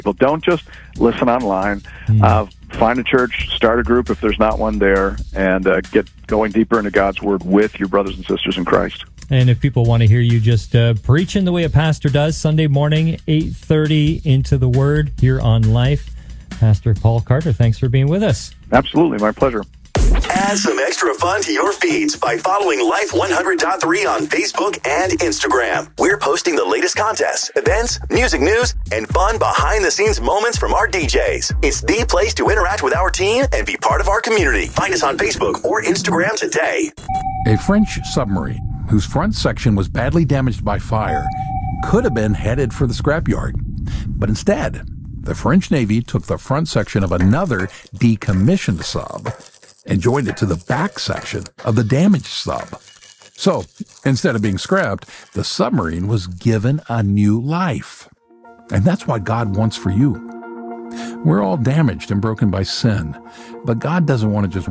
But don't just listen online. Find a church, start a group if there's not one there, and get going deeper into God's Word with your brothers and sisters in Christ. And if people want to hear you just preaching the way a pastor does, Sunday morning, 8:30, Into the Word here on Life. Pastor Paul Carter, thanks for being with us. Absolutely, my pleasure. Add some extra fun to your feeds by following Life 100.3 on Facebook and Instagram. We're posting the latest contests, events, music news, and fun behind-the-scenes moments from our DJs. It's the place to interact with our team and be part of our community. Find us on Facebook or Instagram today. A French submarine whose front section was badly damaged by fire could have been headed for the scrapyard. But instead, the French Navy took the front section of another decommissioned sub and joined it to the back section of the damaged sub. So, instead of being scrapped, the submarine was given a new life. And that's what God wants for you. We're all damaged and broken by sin, but God doesn't want to just